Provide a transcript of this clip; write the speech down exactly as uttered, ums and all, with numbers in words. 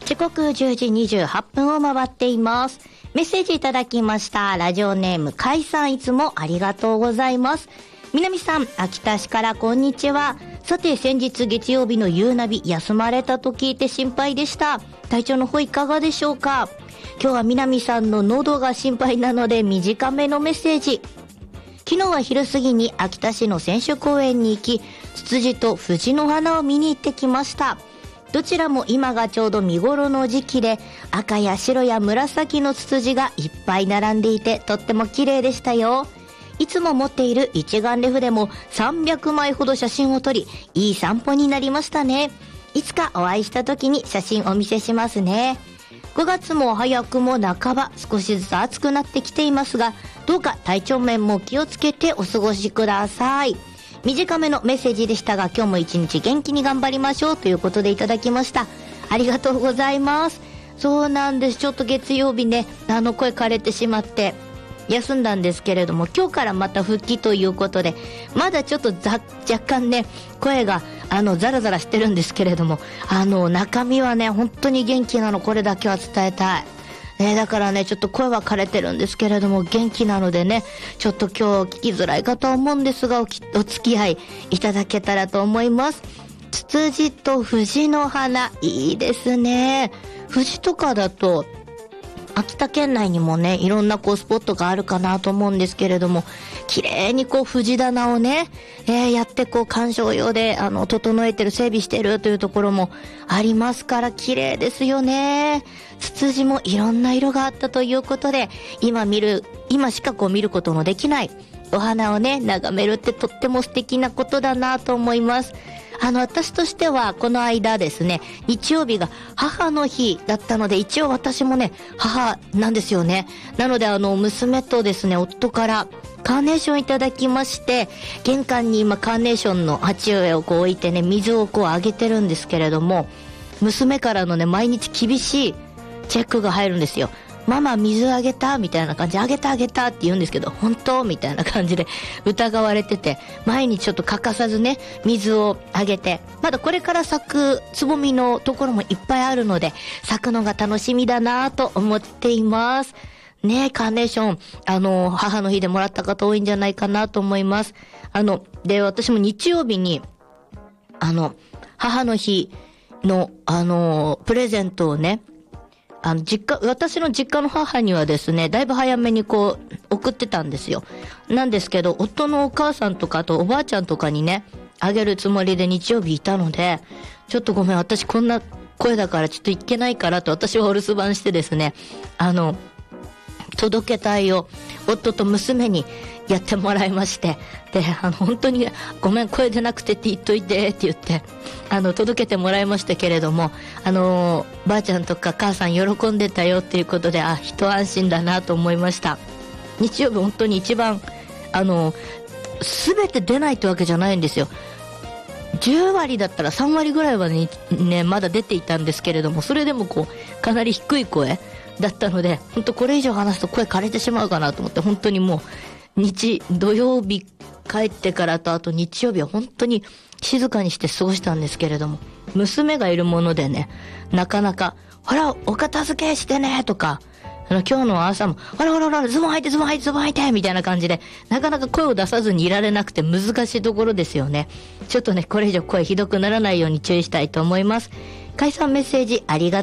時刻じゅうじにじゅうはっぷんを回っています。メッセージいただきました。ラジオネームかいさん、いつもありがとうございます。南さん、秋田市からこんにちは。さて、先日月曜日の夕ナビ休まれたと聞いて心配でした。体調の方いかがでしょうか。今日は南さんの喉が心配なので短めのメッセージ。昨日は昼過ぎに秋田市の選手公園に行き、ツツジと藤の花を見に行ってきました。どちらも今がちょうど見頃の時期で、赤や白や紫のツツジがいっぱい並んでいてとっても綺麗でしたよ。いつも持っている一眼レフでもさんびゃくまいほど写真を撮り、いい散歩になりましたね。いつかお会いした時に写真お見せしますね。ごがつも早くも半ば、少しずつ暑くなってきていますが、どうか体調面も気をつけてお過ごしください。短めのメッセージでしたが、今日も一日元気に頑張りましょうということでいただきました。ありがとうございます。そうなんです。ちょっと月曜日ね、あの声枯れてしまって休んだんですけれども、今日からまた復帰ということで、まだちょっとざ若干ね、声があのザラザラしてるんですけれども、あの中身はね本当に元気なの、これだけは伝えたい。ね、だからねちょっと声は枯れてるんですけれども元気なのでね、ちょっと今日聞きづらいかと思うんですが お, お付き合いいただけたらと思います。ツツジと藤の花いいですね。藤とかだと秋田県内にもねいろんなこうスポットがあるかなと思うんですけれども、綺麗にこう藤棚をね、えー、やってこう観賞用であの整えてる、整備してるというところもありますから綺麗ですよね。ツツジもいろんな色があったということで、今見る今しかこう見ることのできないお花をね眺めるってとっても素敵なことだなと思います。あの私としてはこの間ですね、日曜日が母の日だったので、一応私もね母なんですよね。なのであの娘とですね夫からカーネーションいただきまして、玄関に今カーネーションの鉢植えをこう置いてね水をこうあげてるんですけれども、娘からのね毎日厳しいチェックが入るんですよ。ママ水あげたみたいな感じで、あげたあげたって言うんですけど、本当みたいな感じで疑われてて、毎日ちょっと欠かさずね水をあげて、まだこれから咲くつぼみのところもいっぱいあるので咲くのが楽しみだなと思っていますね。カーネーションあの母の日でもらった方多いんじゃないかなと思います。あので私も日曜日にあの母の日のあのプレゼントをね、あの実家、私の実家の母にはですねだいぶ早めにこう送ってたんですよ。なんですけど夫のお母さんとかあとおばあちゃんとかにねあげるつもりで日曜日いたので、ちょっとごめん私こんな声だからちょっといけないからと私はお留守番してですね、あの届け隊を夫と娘にやってもらいまして、であの本当にごめん声出なくてって言っといてって言ってあの届けてもらいましたけれども、あのばあちゃんとか母さん喜んでたよっていうことで、あ一安心だなと思いました。日曜日本当に一番あの全て出ないってわけじゃないんですよ。じゅうわりだったらさんわりぐらいは ね, ねまだ出ていたんですけれども、それでもこうかなり低い声だったので、本当これ以上話すと声枯れてしまうかなと思って、本当にもう日土曜日帰ってからとあと日曜日は本当に静かにして過ごしたんですけれども、娘がいるものでねなかなかほらお片付けしてねとか、あの今日の朝もほらほらほらズボン履いてズボン履いてズボン履いてみたいな感じでなかなか声を出さずにいられなくて難しいところですよね。ちょっとねこれ以上声ひどくならないように注意したいと思います。解散メッセージありがとう